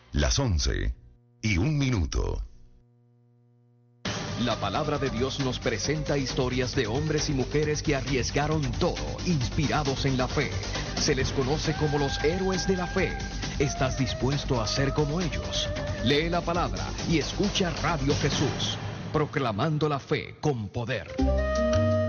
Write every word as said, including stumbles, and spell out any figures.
Las once y un minuto. La palabra de Dios nos presenta historias de hombres y mujeres que arriesgaron todo, inspirados en la fe. Se les conoce como los héroes de la fe. ¿Estás dispuesto a ser como ellos? Lee la palabra y escucha Radio Jesús, proclamando la fe con poder.